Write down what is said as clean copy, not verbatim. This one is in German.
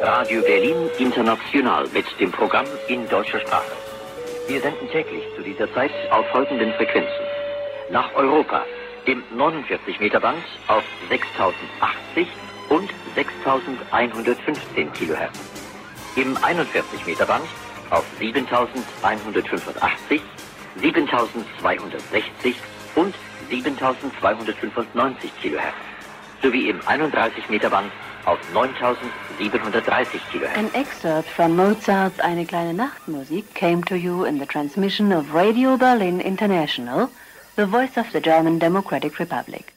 Radio Berlin International mit dem Programm in deutscher Sprache. Wir senden täglich zu dieser Zeit auf folgenden Frequenzen. Nach Europa im 49-Meter-Band auf 6080 und 6115 Kilohertz. Im 41-Meter-Band auf 7185, 7260 und 7295 Kilohertz. Sowie im 31-Meter-Band auf 9730 Kilohertz. An excerpt from Mozart's Eine kleine Nachtmusik came to you in the transmission of Radio Berlin International, the voice of the German Democratic Republic.